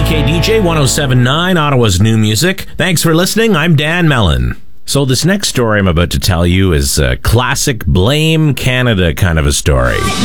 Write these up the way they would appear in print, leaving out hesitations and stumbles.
CKDJ 1079, Ottawa's new music. Thanks for listening. I'm Dan Mellon. So this next story I'm about to tell you is a classic Blame Canada kind of a story. Blame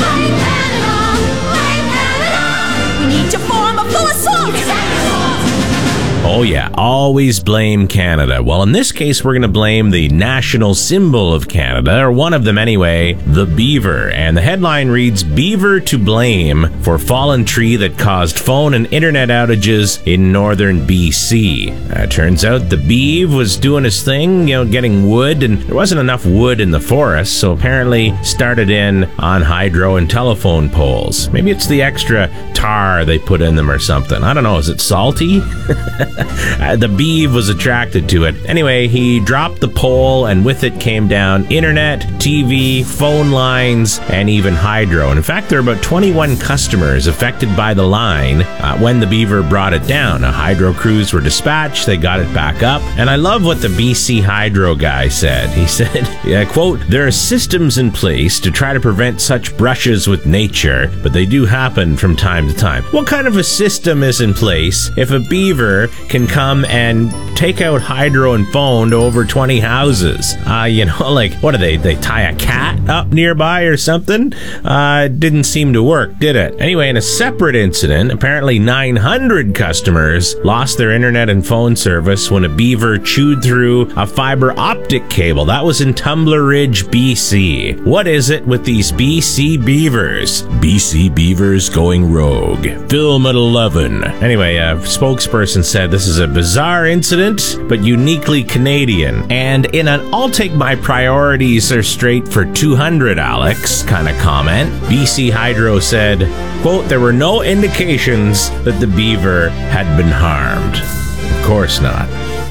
Canada. We need to form a full assault. Oh yeah, always blame Canada. Well, in this case, we're going to blame the national symbol of Canada, or one of them anyway, the beaver. And the headline reads, Beaver to blame for fallen tree that caused phone and internet outages in northern BC. Turns out the beaver was doing his thing, getting wood, and there wasn't enough wood in the forest, so apparently started in on hydro and telephone poles. Maybe it's the extra tar they put in them or something. I don't know, is it salty? The beaver was attracted to it. Anyway, he dropped the pole, and with it came down internet, TV, phone lines, and even hydro. And in fact, there are about 21 customers affected by the line when the beaver brought it down. Hydro crews were dispatched, they got it back up, and I love what the BC Hydro guy said. He said, quote, there are systems in place to try to prevent such brushes with nature, but they do happen from time to time. What kind of a system is in place if a beaver can come and take out hydro and phone to over 20 houses? What do they tie a cat up nearby or something? Didn't seem to work, did it? Anyway, in a separate incident, apparently 900 customers lost their internet and phone service when a beaver chewed through a fiber optic cable. That was in Tumbler Ridge, BC. What is it with these BC beavers? BC beavers going rogue. Film at 11. Anyway, a spokesperson said this is a bizarre incident, but uniquely Canadian. And in an I'll take my priorities are straight for 200, Alex kind of comment, BC Hydro said, quote, there were no indications that the beaver had been harmed. Of course not.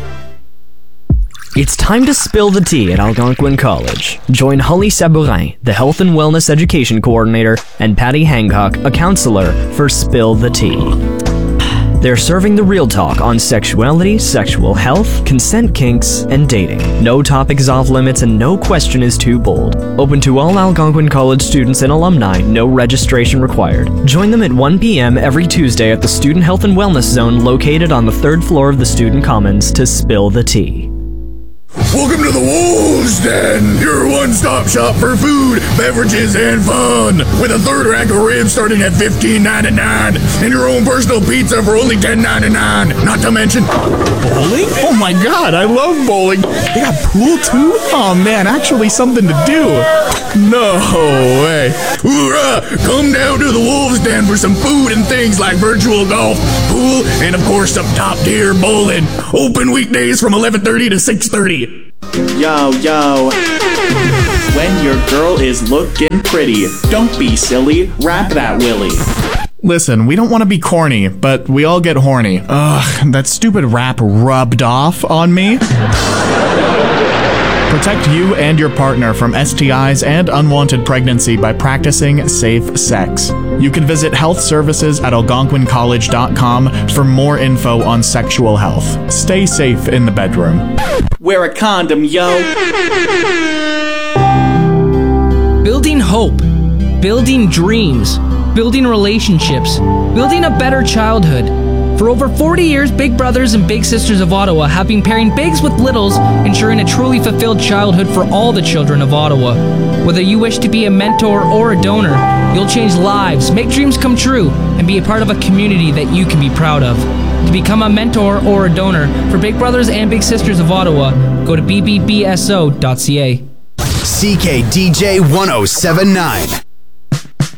It's time to spill the tea at Algonquin College. Join Holly Sabourin, the Health and Wellness Education Coordinator, and Patty Hancock, a counselor, for Spill the Tea. They're serving the real talk on sexuality, sexual health, consent kinks, and dating. No topic is off limits and no question is too bold. Open to all Algonquin College students and alumni, no registration required. Join them at 1 p.m. every Tuesday at the Student Health and Wellness Zone located on the 3rd floor of the Student Commons to spill the tea. Welcome to the Wolves Den, your one-stop shop for food, beverages, and fun. With a third rack of ribs starting at $15.99 and your own personal pizza for only $10.99. Not to mention bowling. Oh my God, I love bowling. They got pool too. Oh man, actually something to do. No way. Hoorah! Come down to the Wolves Den for some food and things like virtual golf, pool, and of course some top-tier bowling. Open weekdays from 11:30 to 6:30. Yo. When your girl is looking pretty, don't be silly, wrap that willy. Listen, we don't want to be corny, but we all get horny. Ugh, that stupid rap rubbed off on me. Protect you and your partner from STIs and unwanted pregnancy by practicing safe sex. You can visit health services at algonquincollege.com for more info on sexual health. Stay safe in the bedroom. Wear a condom, yo. Building hope, building dreams, building relationships, building a better childhood. For over 40 years, Big Brothers and Big Sisters of Ottawa have been pairing bigs with littles, ensuring a truly fulfilled childhood for all the children of Ottawa. Whether you wish to be a mentor or a donor, you'll change lives, make dreams come true, and be a part of a community that you can be proud of. To become a mentor or a donor for Big Brothers and Big Sisters of Ottawa, go to bbbso.ca. CKDJ 1079.